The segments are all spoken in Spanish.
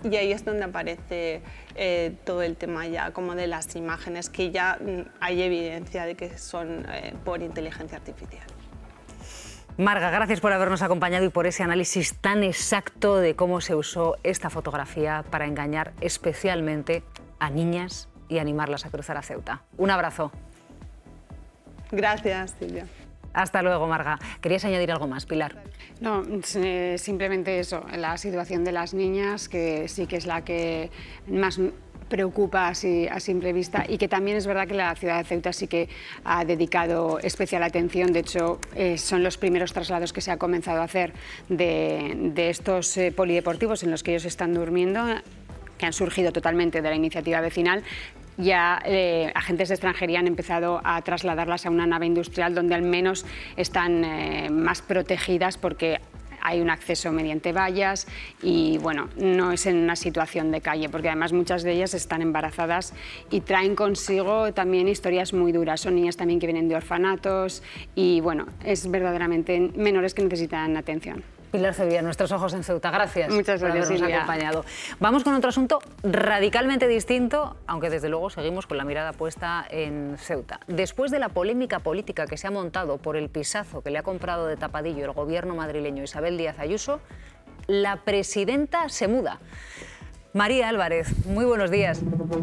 y ahí es donde aparece todo el tema ya como de las imágenes, que ya hay evidencia de que son por inteligencia artificial. Marga, gracias por habernos acompañado y por ese análisis tan exacto de cómo se usó esta fotografía para engañar especialmente a niñas y animarlas a cruzar a Ceuta. Un abrazo. Gracias, Silvia. Hasta luego, Marga. ¿Querías añadir algo más, Pilar? No, simplemente eso, la situación de las niñas, que sí que es la que más preocupa así a simple vista, y que también es verdad que la ciudad de Ceuta sí que ha dedicado especial atención. De hecho, son los primeros traslados que se ha comenzado a hacer de estos polideportivos en los que ellos están durmiendo, que han surgido totalmente de la iniciativa vecinal. Ya agentes de extranjería han empezado a trasladarlas a una nave industrial donde al menos están más protegidas, porque hay un acceso mediante vallas y bueno, no es en una situación de calle, porque además muchas de ellas están embarazadas y traen consigo también historias muy duras. Son niñas también que vienen de orfanatos y bueno, es verdaderamente menores que necesitan atención. Pilar Cevilla, nuestros ojos en Ceuta. Gracias. Muchas gracias, por habernos Silvia. acompañado. Vamos con otro asunto radicalmente distinto, aunque desde luego seguimos con la mirada puesta en Ceuta. Después de la polémica política que se ha montado por el pisazo que le ha comprado de tapadillo el gobierno madrileño Isabel Díaz Ayuso, la presidenta se muda. María Álvarez, muy buenos días.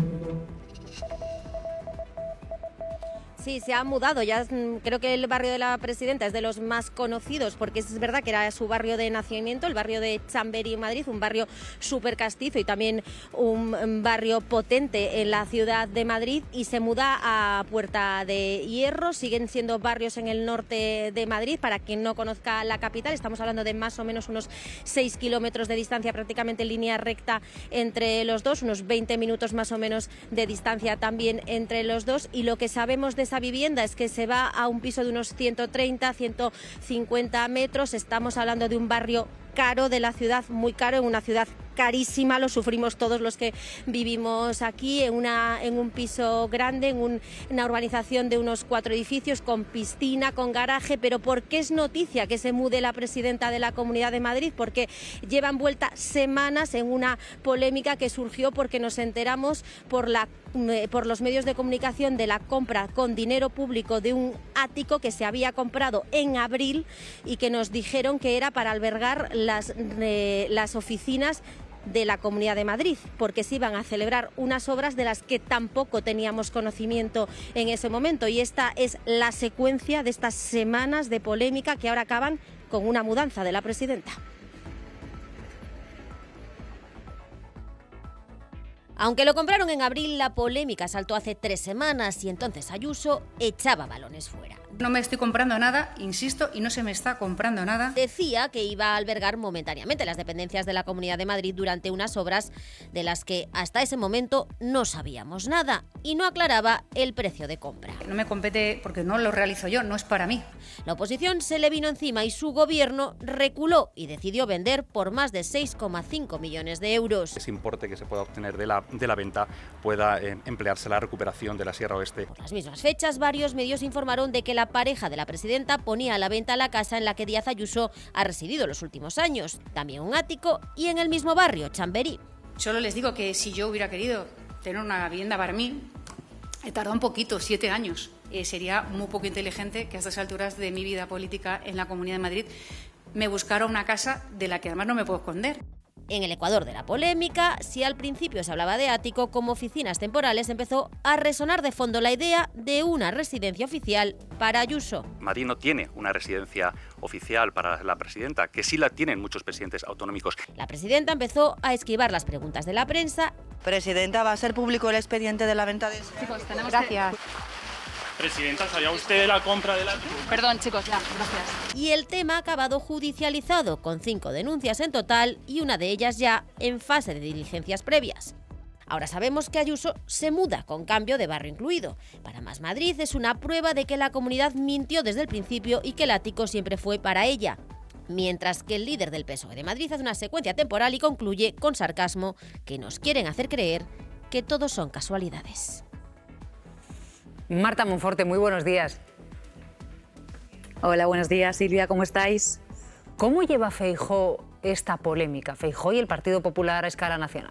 Sí, se ha mudado, ya creo que el barrio de la Presidenta es de los más conocidos, porque es verdad que era su barrio de nacimiento, el barrio de Chamberí en Madrid, un barrio súper castizo y también un barrio potente en la ciudad de Madrid, y se muda a Puerta de Hierro. Siguen siendo barrios en el norte de Madrid. Para quien no conozca la capital, estamos hablando de más o menos unos 6 kilómetros de distancia, prácticamente en línea recta entre los dos, unos 20 minutos más o menos de distancia también entre los dos, y lo que sabemos de esa vivienda es que se va a un piso de unos 130, 150 metros. Estamos hablando de un barrio caro de la ciudad, muy caro, en una ciudad carísima, lo sufrimos todos los que vivimos aquí, en un piso grande, en una urbanización de unos 4 edificios, con piscina, con garaje. Pero ¿por qué es noticia que se mude la presidenta de la Comunidad de Madrid? Porque llevan vuelta semanas en una polémica que surgió porque nos enteramos por los medios de comunicación de la compra con dinero público de un ático que se había comprado en abril y que nos dijeron que era para albergar las oficinas de la Comunidad de Madrid, porque se iban a celebrar unas obras de las que tampoco teníamos conocimiento en ese momento. Y esta es la secuencia de estas semanas de polémica que ahora acaban con una mudanza de la presidenta. Aunque lo compraron en abril, la polémica saltó hace 3 semanas y entonces Ayuso echaba balones fuera. No me estoy comprando nada, insisto, y no se me está comprando nada. Decía que iba a albergar momentáneamente las dependencias de la Comunidad de Madrid durante unas obras de las que hasta ese momento no sabíamos nada, y no aclaraba el precio de compra. No me compete porque no lo realizo yo, no es para mí. La oposición se le vino encima y su gobierno reculó y decidió vender por más de 6,5 millones de euros. Ese importe que se pueda obtener de la venta pueda emplearse en la recuperación de la Sierra Oeste. Por las mismas fechas, varios medios informaron de que la pareja de la presidenta ponía a la venta la casa en la que Díaz Ayuso ha residido los últimos años, también un ático y en el mismo barrio, Chamberí. Solo les digo que si yo hubiera querido tener una vivienda para mí, he tardado un poquito, 7 años. Sería muy poco inteligente que a estas alturas de mi vida política en la Comunidad de Madrid me buscara una casa de la que además no me puedo esconder. En el ecuador de la polémica, si al principio se hablaba de ático como oficinas temporales, empezó a resonar de fondo la idea de una residencia oficial para Ayuso. Madrid no tiene una residencia oficial para la presidenta, que sí la tienen muchos presidentes autonómicos. La presidenta empezó a esquivar las preguntas de la prensa. Presidenta, ¿va a ser público el expediente de la venta de ese? Chicos, gracias. Presidenta, ¿sabía usted de la compra de la... Perdón, chicos, ya, gracias. Y el tema ha acabado judicializado, con 5 denuncias en total y una de ellas ya en fase de diligencias previas. Ahora sabemos que Ayuso se muda, con cambio de barrio incluido. Para Más Madrid es una prueba de que la comunidad mintió desde el principio y que el ático siempre fue para ella. Mientras que el líder del PSOE de Madrid hace una secuencia temporal y concluye con sarcasmo que nos quieren hacer creer que todo son casualidades. Marta Monforte, muy buenos días. Hola, buenos días, Silvia, ¿cómo estáis? ¿Cómo lleva Feijóo esta polémica, Feijóo y el Partido Popular a escala nacional?